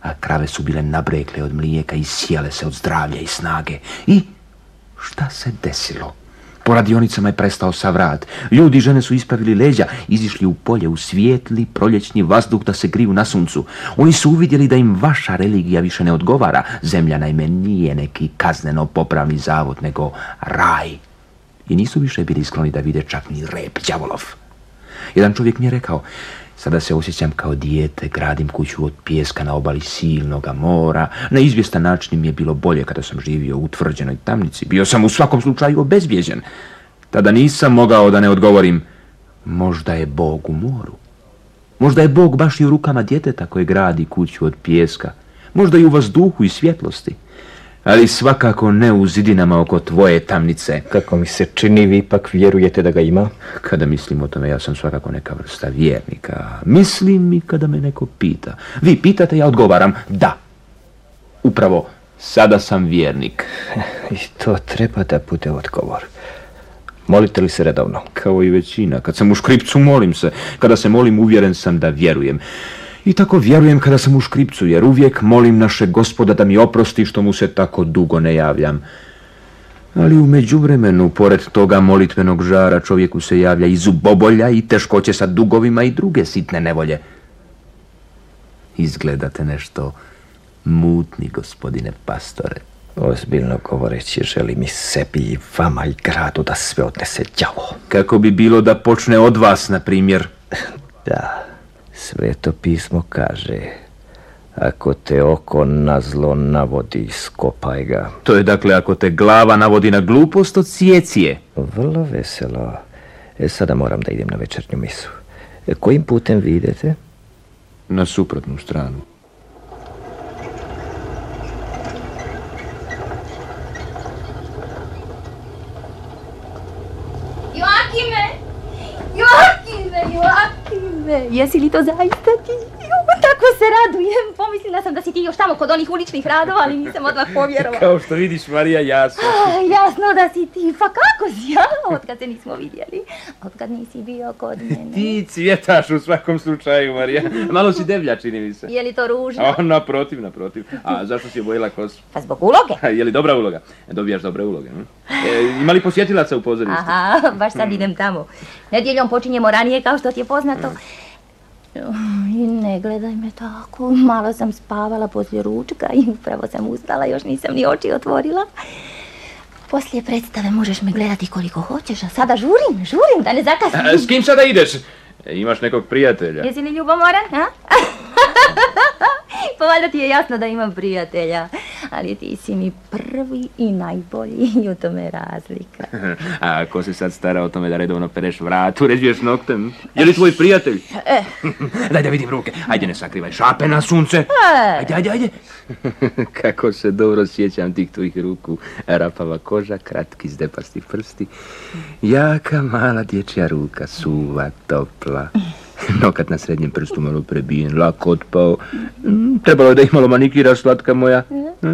a krave su bile nabrekle od mlijeka i sjele se od zdravlja i snage. I šta se desilo? Po radionicama je prestao sav rad. Ljudi i žene su ispravili leđa, izišli u polje u svijetli proljećni vazduh da se griju na suncu. Oni su uvidjeli da im vaša religija više ne odgovara. Zemlja naime nije neki kazneno-popravni zavod, nego raj. I nisu više bili skloni da vide čak ni rep đavolov. Jedan čovjek mi je rekao: sada se osjećam kao dijete, gradim kuću od pijeska na obali silnoga mora. Na izvjestan način mi je bilo bolje kada sam živio u utvrđenoj tamnici. Bio sam u svakom slučaju obezbijeđen. Tada nisam mogao da ne odgovorim: možda je Bog u moru. Možda je Bog baš i u rukama djeteta koje gradi kuću od pijeska. Možda i u vazduhu i svjetlosti. Ali svakako ne u zidinama oko tvoje tamnice. Kako mi se čini, vi ipak vjerujete da ga ima? Kada mislim o tome, ja sam svakako neka vrsta vjernika. Mislim i kada me neko pita. Vi pitate, ja odgovaram da. Upravo sada sam vjernik. I to treba da bude odgovor. Molite li se redovno? Kao i većina. Kad sam u škripcu, molim se. Kada se molim, uvjeren sam da vjerujem. I tako vjerujem kada sam u škripcu, jer uvijek molim našeg Gospoda da mi oprosti što mu se tako dugo ne javljam. Ali u međuvremenu, pored toga molitvenog žara, čovjeku se javlja i zubobolja i teškoće sa dugovima i druge sitne nevolje. Izgledate nešto mutni, gospodine pastore. Ozbiljno govoreći, želim i sebi i vama i gradu da sve odnese đavo. Kako bi bilo da počne od vas, na primjer? Da. Sveto pismo kaže: ako te oko na zlo navodi, skopaj ga. To je dakle ako te glava navodi na glupost, odsjeci je. Vrlo veselo. Sada moram da idem na večernju misu. Kojim putem vi idete? Na suprotnu stranu. Jesi li to zaista ti? Tako se radujem. Pomislila sam da si ti još tamo kod onih uličnih radova, ali nisam odmah povjerovala. Kao što vidiš, Marija, jasno. Jasno da si ti. Pa kako si, ja? Otkad se nismo vidjeli. Otkad nisi bio kod mene. Ti cvjetaš u svakom slučaju, Marija. Malo si devlja, čini mi se. Je li to ružno? Naprotiv. A zašto si obojila kosu? Pa zbog uloge. Je li dobra uloga? Dobijaš dobre uloge. Ima li posjetilaca u pozorištu? Aha, baš sad idem tamo. Nedjeljom počinjemo ranije, kao što ti je poznato. I ne gledaj me tako, malo sam spavala poslije ručka i upravo sam ustala, još nisam ni oči otvorila. Poslije predstave možeš me gledati koliko hoćeš, a sada žurim da ne zakasnim. S kim sada ideš? Imaš nekog prijatelja? Jesi li ljubomoran, a? Pa valjda ti je jasno da imam prijatelja, ali ti si mi prvi i najbolji i u tome je razlika. A ko se sad stara o tome da redovno pereš vrat, uređuješ noktem? Je li tvoj prijatelj? Daj da vidim ruke. Ajde, ne sakrivaj šape na sunce. Ajde. Kako se dobro sjećam tih tvojih ruku. Rapava koža, kratki zdepasti prsti. Jaka mala dječja ruka, suva, topla. Nokat na srednjem prstu malo prebijen, lako otpao. Trebalo je da ih malo manikira, slatka moja.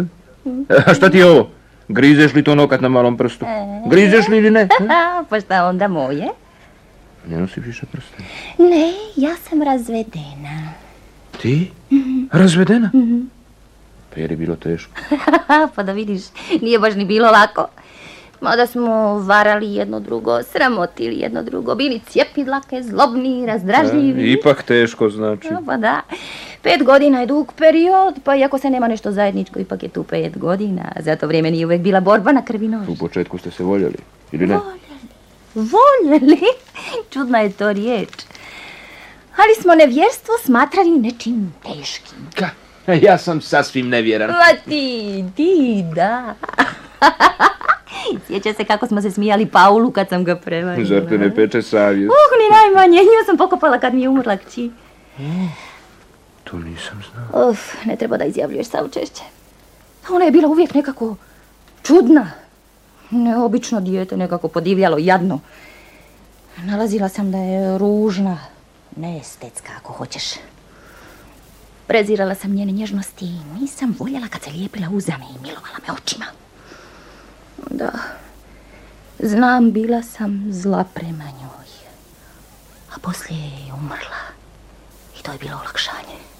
A šta ti je ovo? Grizeš li to nokat na malom prstu? Grizeš li ili ne? Pa šta onda moje? Ne nosiš više prste? Ne, ja sam razvedena. Ti? Razvedena? Pa je li bilo teško? Pa da vidiš, nije baš ni bilo lako. Mada smo varali jedno drugo, sramotili jedno drugo, bili cjepidlake, zlobni, razdražljivi. Ipak teško znači. Pa da, 5 godina je dug period, pa iako se nema nešto zajedničko, ipak je tu 5 godina. Za to vrijeme nije uvijek bila borba na krvi nož. U početku ste se voljeli, ili ne? Voljeli? Čudna je to riječ. Ali smo nevjerstvo smatrali nečim teškim. Ja sam sasvim nevjeran. Pa ti, da. Sjeća se kako smo se smijali Paulu kad sam ga prevarila. Zar te ne peče savjest? Ni najmanje, nju sam pokopala kad mi je umrla kći. To nisam znao. Ne treba da izjavljuješ saučešće. Ona je bila uvijek nekako čudna. Neobično dijete, nekako podivljalo, jadno. Nalazila sam da je ružna, neestetska ako hoćeš. Prezirala sam njene nježnosti i nisam voljela kad se lijepila uza me i milovala me očima. Da, znam, bila sam zla prema njoj, a poslije je umrla i to je bilo olakšanje.